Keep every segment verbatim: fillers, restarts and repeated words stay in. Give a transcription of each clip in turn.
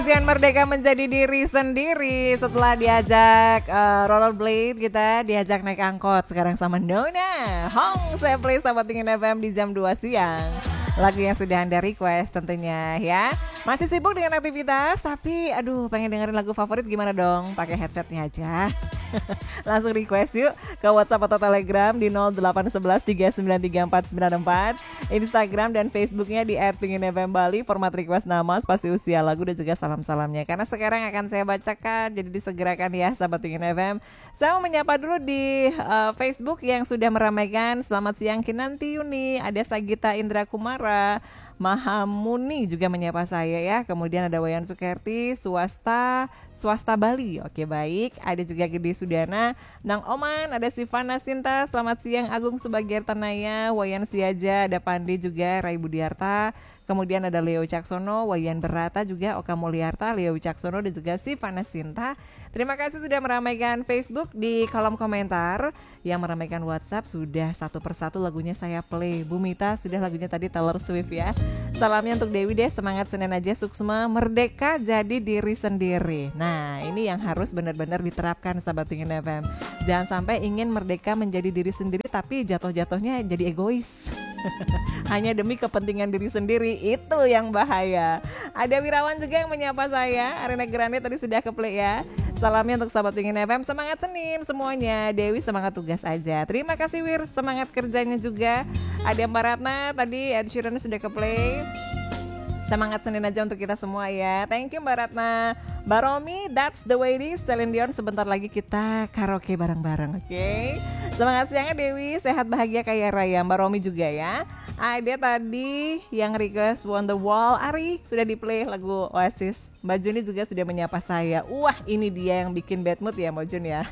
Zian Merdeka menjadi diri sendiri setelah diajak uh, rollerblade, kita diajak naik angkot sekarang sama Nona. Hong, saya play Sahabat Pingin F M di jam dua siang. Lagu yang sudah Anda request tentunya ya. Masih sibuk dengan aktivitas tapi aduh pengen dengerin lagu favorit, gimana dong? Pakai headsetnya aja. Langsung request yuk ke WhatsApp atau Telegram di nol delapan satu satu tiga sembilan tiga empat sembilan empat, Instagram dan Facebooknya di et pingin f m bali. Format request nama, spasi usia, lagu dan juga salam-salamnya. Karena sekarang akan saya bacakan, jadi disegerakan ya Sahabat Pingin F M. Saya mau menyapa dulu di uh, Facebook yang sudah meramaikan. Selamat siang Kinanti Yuni, ada Sagita Indra Kumara, Mahamuni juga menyapa saya ya. Kemudian ada Wayan Sukerti, Swasta, Swasta Bali. Oke baik. Ada juga Gede Sudana, Nang Oman, ada Sivana Sinta. Selamat siang Agung Subagiar Tanaya, Wayan Siaja, ada Pandi juga, Rai Budiarta. Kemudian ada Leo Caksono, Wayan Berata juga, Oka Mulyarta, Leo Caksono dan juga Sivana Sinta. Terima kasih sudah meramaikan Facebook. Di kolom komentar yang meramaikan WhatsApp sudah satu persatu lagunya saya play. Bu Mita sudah lagunya tadi Taylor Swift ya. Salamnya untuk Dewi deh, semangat Senin aja, Suksma, merdeka jadi diri sendiri. Nah ini yang harus benar-benar diterapkan Sahabat Pingin F M. Jangan sampai ingin merdeka menjadi diri sendiri tapi jatuh-jatuhnya jadi egois. Hanya demi kepentingan diri sendiri, itu yang bahaya. Ada Wirawan juga yang menyapa saya, Arena Grande tadi sudah ke play ya. Salamnya untuk Sahabat Pingin F M, semangat Senin semuanya. Dewi semangat tugas aja. Terima kasih Wir, semangat kerjanya juga. Ada Mbak Ratna tadi, Ed Sheeran sudah ke play. Semangat Senin aja untuk kita semua ya. Thank you Mbak Ratna. Mbak Romi, that's the way it is. Celine Dion, sebentar lagi kita karaoke bareng-bareng, oke? Okay? Semangat siangnya Dewi, sehat bahagia kaya raya. Mbak Romi juga ya. Ada tadi yang request Wonderwall, Ari sudah di play lagu Oasis. Mbak Juni juga sudah menyapa saya. Wah ini dia yang bikin bad mood ya Mbak Juni ya.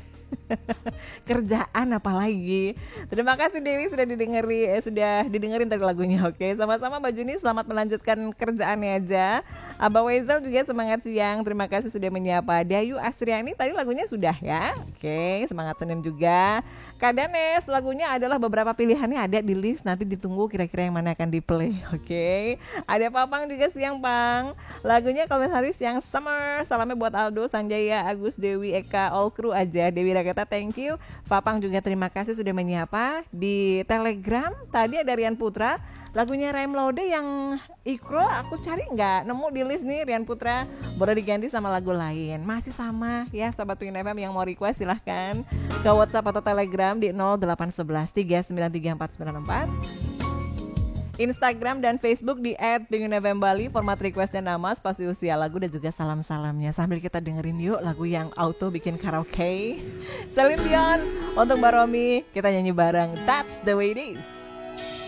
Kerjaan apalagi. Terima kasih Dewi sudah didengeri eh, sudah didengerin tadi lagunya. Oke, sama-sama Mbak Juni, selamat melanjutkan kerjaannya aja. Abah Wezal juga semangat siang. Terima kasih sudah menyapa. Dayu Asriani tadi lagunya sudah ya. Oke, semangat Senin juga. Kadanes lagunya adalah beberapa pilihannya ada di list, nanti ditunggu kira-kira yang mana akan di play. Oke. Ada Papang juga siang Pang. Lagunya Calvin Harris yang Summer. Salamnya buat Aldo, Sanjaya, Agus, Dewi, Eka, all crew aja. Dewi Ragata, thank you. Papang juga terima kasih sudah menyapa. Di Telegram tadi ada Rian Putra, lagunya Rem Laude yang Ikro aku cari nggak nemu di list nih. Rian Putra boleh diganti sama lagu lain, masih sama ya Sahabat Pingin F M. Yang mau request silahkan ke WhatsApp atau Telegram di nol delapan satu satu tiga sembilan tiga empat sembilan empat, Instagram dan Facebook di et pingin f m bali. Format requestnya nama, spasi usia, lagu dan juga salam-salamnya. Sambil kita dengerin yuk lagu yang auto bikin karaoke. Celine Dion untuk Mbak Romi, kita nyanyi bareng That's the way it is.